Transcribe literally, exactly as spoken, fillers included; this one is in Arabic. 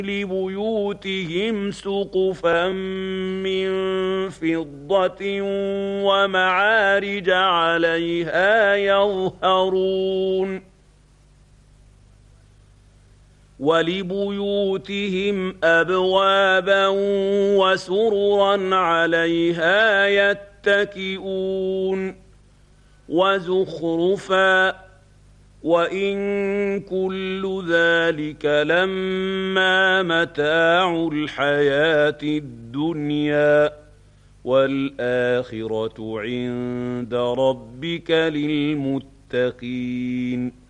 لبيوتهم سقفا من فضة ومعارج عليها يظهرون ولبيوتهم أبوابا وسررا عليها يتكئون وزخرفا وإن كل ذلك لما متاع الحياة الدنيا والآخرة عند ربك للمتقين